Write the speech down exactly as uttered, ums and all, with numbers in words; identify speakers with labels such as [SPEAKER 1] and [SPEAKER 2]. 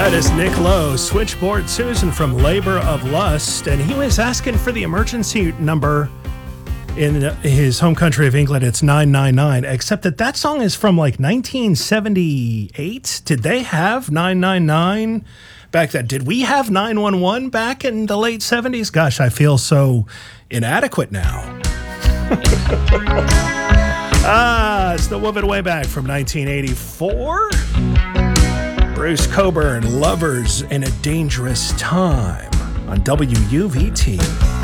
[SPEAKER 1] That is Nick Lowe, Switchboard Susan from Labor of Lust, and he was asking for the emergency number in his home country of England. It's nine nine nine, except that that song is from like nineteen seventy-eight. Did they have nine nine nine back then? Did we have nine one one back in the late seventies? Gosh, I feel so inadequate now. Ah, it's the Woman Way Back from nineteen eighty-four. Bruce Coburn, Lovers in a Dangerous Time on W U V T.